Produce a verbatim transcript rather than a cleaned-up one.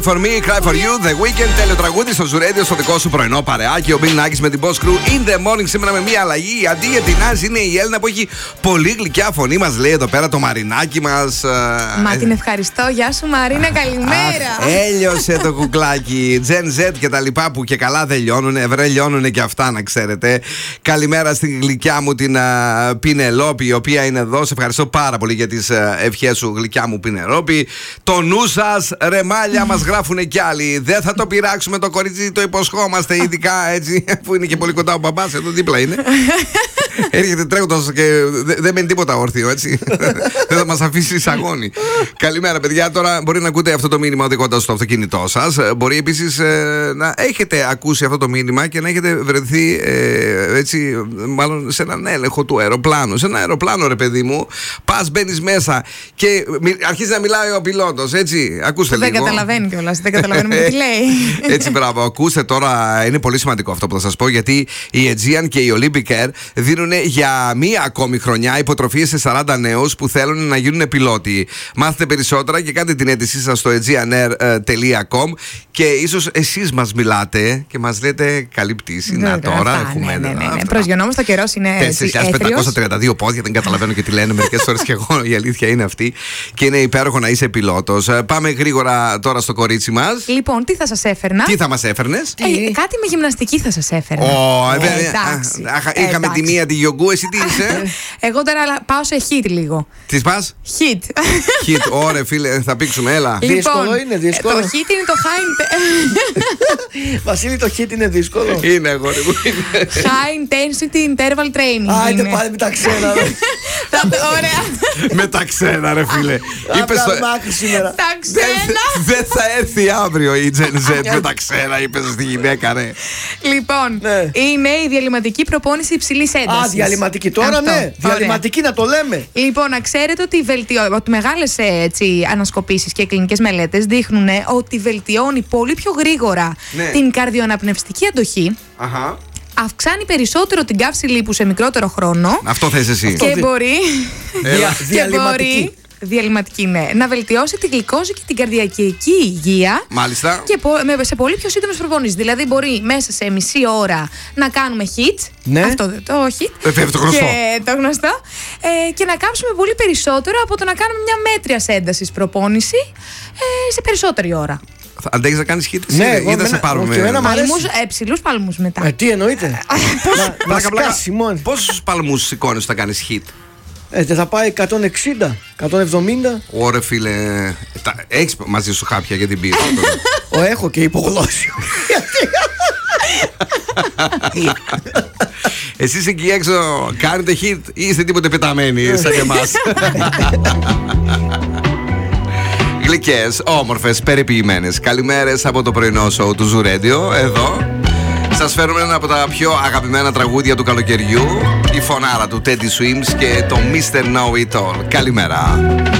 For me, cry for you, The Weekend, τέλειο τραγούδι στο Ζουρέντιο, στο δικό σου πρωινό παρεάκι. Ο Bill Nackis με την Boss Crew in the morning. Σήμερα με μια αλλαγή. Αντί για την Άζ είναι η Έλληνα που έχει πολύ γλυκιά φωνή. Μας λέει εδώ πέρα το Μαρινάκι μας. Μα την ευχαριστώ. Γεια σου Μαρίνα, καλημέρα. Έλειωσε το κουκλάκι. Gen Z και τα λοιπά που και καλά δεν λιώνουνε. Βρε λιώνουνε και αυτά να ξέρετε. Καλημέρα στην γλυκιά μου την uh, Πινελόπη, η οποία είναι εδώ. Σε ευχαριστώ πάρα πολύ για τις uh, ευχές σου, γλυκιά μου Πινελόπη. Το νου σας, ρεμάλια μας γράφουνε κι άλλοι. Δεν θα το πειράξουμε το κορίτσι, το υποσχόμαστε. Ειδικά έτσι, που είναι και πολύ κοντά ο μπαμπάς, εδώ δίπλα είναι. Έρχεται τρέχοντας και δεν δε μένει τίποτα όρθιο, έτσι. Δεν θα μας αφήσει σαγόνι. Καλημέρα, παιδιά. Τώρα μπορεί να ακούτε αυτό το μήνυμα οδηγώντας στο αυτοκίνητό σας. Μπορεί επίσης ε, να έχετε ακούσει αυτό το μήνυμα και να έχετε βρεθεί ε, έτσι, μάλλον σε έναν έλεγχο του αεροπλάνου. Σε ένα αεροπλάνο, ρε παιδί μου, πας, μπαίνεις μέσα και αρχίζει να μιλάει ο πιλότος, έτσι. Ακούστε δεν λίγο. Δεν καταλαβαίνει κιόλας, δεν καταλαβαίνουμε τι λέει. Έτσι, μπράβο. Ακούστε τώρα, είναι πολύ σημαντικό αυτό που θα σας πω, γιατί η Aegean και η Olympic Air δίνουν για μία ακόμη χρονιά υποτροφίες σε σαράντα νέους που θέλουν να γίνουν πιλότοι. Μάθετε περισσότερα και κάντε την αίτησή σας στο aegean air τελεία com και ίσως εσείς μας μιλάτε και μας λέτε καλή πτήση. Να τώρα αυτά, έχουμε. Ναι, ναι, ναι, ναι. Προσγειωνόμαστε, ο καιρός είναι τέσσερις χιλιάδες πεντακόσια τριάντα δύο πόδια, δεν καταλαβαίνω και τι λένε μερικές φορές και εγώ. Η αλήθεια είναι αυτή. Και είναι υπέροχο να είσαι πιλότος. Πάμε γρήγορα τώρα στο κορίτσι μας. Λοιπόν, τι θα σας έφερνα? Τι θα μας έφερνες? Ε, κάτι με γυμναστική θα σας έφερνα. Oh, ε, εντάξει. Α, είχαμε τη μία τη Γιογκού, εσύ τι είσαι? Εγώ τώρα πάω σε hit λίγο. Τι πας? Hit. Hit, ωραία φίλε, θα πήξουμε, έλα. Λοιπόν, δύσκολο είναι, δύσκολο. Το hit είναι το high. Βασίλη, το hit είναι δύσκολο. Είναι, αγόρι μου. High intensity interval training. Άιντε πάλι με τα ξένα. Ωραία. Με τα ξένα, ρε φίλε. Είπες το μάκρυ σήμερα. Τα ξένα. Δεν θα έρθει αύριο η Gen Z με τα ξένα, είπες στη γυναίκα, ρε. Λοιπόν, είναι η διαλυματική προπόνηση υψηλής έντασης. Α, διαλυματική τώρα, ναι. Διαλυματική να το λέμε. Λοιπόν, να ξέρετε ότι, βελτιώ... ότι μεγάλες έτσι, ανασκοπήσεις και κλινικές μελέτες δείχνουν ότι βελτιώνει πολύ πιο γρήγορα ναι. την καρδιοαναπνευστική αντοχή. Αχα. Αυξάνει περισσότερο την καύση λίπους σε μικρότερο χρόνο. Αυτό θες εσύ. Και μπορεί. Έλα. Και μπορεί. Διαλυματική, ναι. Να βελτιώσει τη γλυκόζη και την καρδιακή υγεία. Μάλιστα. Και σε πολύ πιο σύντομες προπονήσεις. Δηλαδή, μπορεί μέσα σε μισή ώρα να κάνουμε hit. Ναι. Αυτό το hit. Ε, το γνωστό. Και, το γνωστό. Ε, και να κάψουμε πολύ περισσότερο από το να κάνουμε μια μέτρια έντασης προπόνηση ε, σε περισσότερη ώρα. Αντέχεις να κάνεις hit? Ναι, ή θα σε πάρουμε? Ε, ψηλούς παλμούς μετά. Ε, τι εννοείται? Πόσους παλμούς σηκώνεις όταν κάνεις hit? Ε, θα πάει εκατόν εξήντα, εκατόν εβδομήντα. Ωραία φίλε, έχεις μαζί σου χάπια για την πίεση? Ο, έχω και υπογλώσσιο. Εσείς εκεί έξω κάνετε hit ή είστε τίποτε πεταμένοι σαν και εμάς? Γλυκές, όμορφες, περιποιημένες καλημέρες από το πρωινό σοου του Ζουρέντιο. Εδώ σας φέρουμε ένα από τα πιο αγαπημένα τραγούδια του καλοκαιριού, η φωνάρα του Teddy Swims και το μίστερ Know It All. Καλημέρα.